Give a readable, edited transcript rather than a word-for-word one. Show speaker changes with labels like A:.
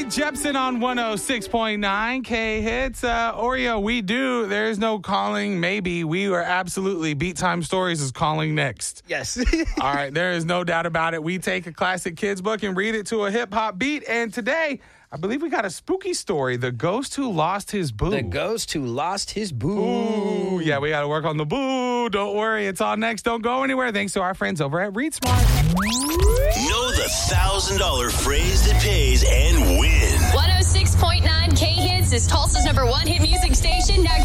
A: Carly Jepsen on 106.9 K Hits. Oreo, we do. There's no calling maybe. We are absolutely. Beat Time Stories is calling next.
B: Yes.
A: All right, there is no doubt about it. We take a classic kids book and read it to a hip-hop beat. And today, I believe we got a spooky story. The ghost who lost his boo.
B: The ghost who lost his boo.
A: Ooh, yeah, we got to work on the boo. Don't worry, it's all next. Don't go anywhere. Thanks to our friends over at Read Smart.
C: Know the $1,000 phrase that pays and win.
D: 106.9 K Hits is Tulsa's #1 hit music station. Now